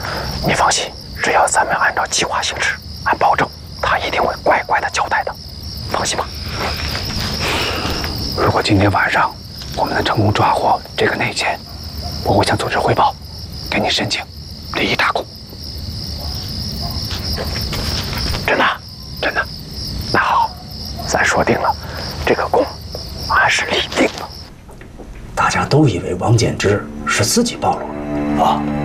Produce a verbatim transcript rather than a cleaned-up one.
你放心，只要咱们按照计划行事，俺保证他一定会乖乖的交代的，放心吧。 如果今天晚上我们能成功抓获这个内奸，我会向组织汇报，给你申请立一大功。 真的？ 真的。 那好，咱说定了，这个功俺是立定了。 大家都以为王建之是自己暴露了啊。